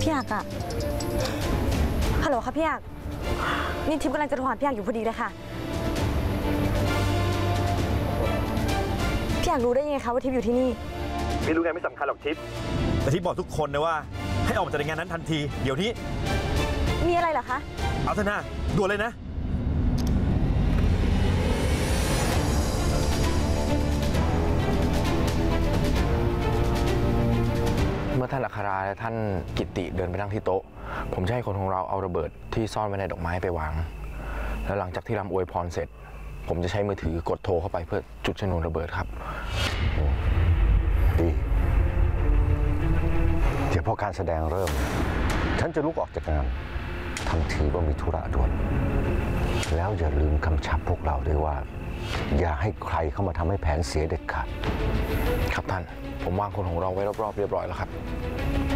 พี่อักอะฮัลโหลค่ะพี่อักนี่ทิพย์กำลังจะโทรหาพี่อักอยู่พอดีเลยค่ะพี่อักรู้ได้ยังไงคะว่าทิพย์อยู่ที่นี่พี่รู้ไงไม่สำคัญหรอกทิพย์แต่ทิพย์บอกทุกคนนะว่าให้ออกจากงานนั้นทันทีเดี๋ยวนี้มีอะไรเหรอคะเอาเถอะนะด่วนเลยนะเมื่อท่านอัคราและท่านกิตติเดินไปนั่งที่โต๊ะผมจะให้คนของเราเอาระเบิดที่ซ่อนไว้ในดอกไม้ไปวางแล้วหลังจากที่รำอวยพรเสร็จผมจะใช้มือถือกดโทรเข้าไปเพื่อจุดชนวนระเบิดครับดีเดี๋ยวพอการแสดงเริ่มฉันจะลุกออกจากงานทำทีว่ามีธุระด่วนแล้วอย่าลืมกำชับพวกเราด้วยว่าอย่าให้ใครเข้ามาทำให้แผนเสียเด็ดขาดครับท่านผมวางคนของเราไว้รอบๆเรียบร้อยแล้วครับ